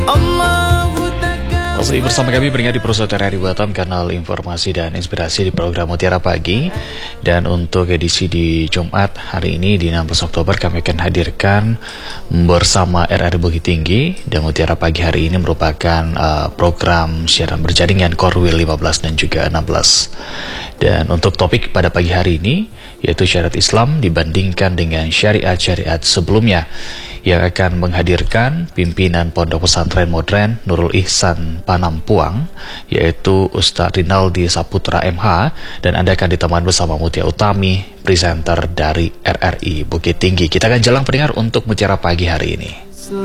Masih bersama kami pendengar di Pusat RRI Batam, kanal informasi dan inspirasi di program Mutiara Pagi. Dan untuk edisi di Jumat hari ini di 16 Oktober kami akan hadirkan bersama RRI Bukit Tinggi. Dan Mutiara Pagi hari ini merupakan program siaran berjaringan Korwil 15 dan juga 16. Dan untuk topik pada pagi hari ini yaitu syariat Islam dibandingkan dengan syariat-syariat sebelumnya, yang akan menghadirkan pimpinan Pondok Pesantren Modern Nurul Ihsan Panampuang, yaitu Ustadz Rinaldi Saputra MH, dan Anda akan ditemani bersama Mutia Utami, presenter dari RRI Bukit Tinggi. Kita akan jalan pendengar untuk Mutiara Pagi hari ini.